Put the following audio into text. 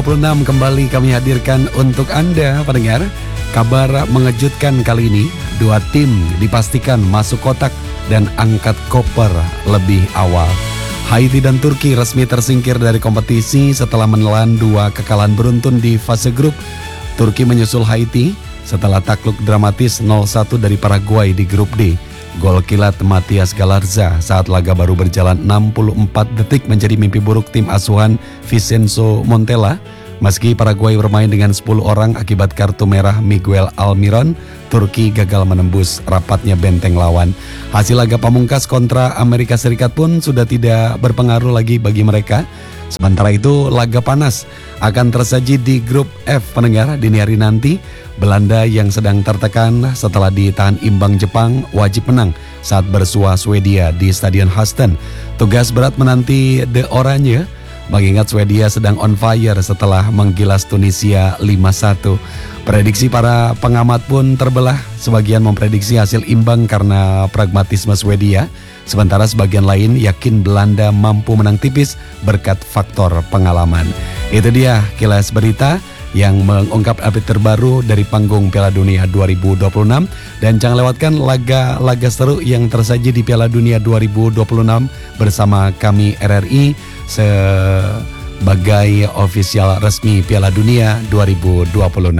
2026 kembali kami hadirkan untuk Anda pendengar. Kabar mengejutkan kali ini, 2 tim dipastikan masuk kotak dan angkat koper lebih awal. Haiti dan Turki resmi tersingkir dari kompetisi setelah menelan 2 kekalahan beruntun di fase grup. Turki menyusul Haiti setelah takluk dramatis 0-1 dari Paraguay di grup D. Gol kilat Matias Galarza saat laga baru berjalan 64 detik menjadi mimpi buruk tim asuhan Vicenzo Montella. Meski Paraguay bermain dengan 10 orang akibat kartu merah Miguel Almiron, Turki gagal menembus rapatnya benteng lawan. Hasil laga pamungkas kontra Amerika Serikat pun sudah tidak berpengaruh lagi bagi mereka. Sementara itu, laga panas akan tersaji di grup F pendengar dini hari nanti. Belanda yang sedang tertekan setelah ditahan imbang Jepang wajib menang saat bersua Swedia di Stadion Houston. Tugas berat menanti The Oranje, mengingat Swedia sedang on fire setelah menggilas Tunisia 5-1. Prediksi para pengamat pun terbelah. Sebagian memprediksi hasil imbang karena pragmatisme Swedia, sementara sebagian lain yakin Belanda mampu menang tipis berkat faktor pengalaman. Itu dia kilas berita yang mengungkap update terbaru dari panggung Piala Dunia 2026. Dan jangan lewatkan laga-laga seru yang tersaji di Piala Dunia 2026 bersama kami RRI sebagai official resmi Piala Dunia 2026.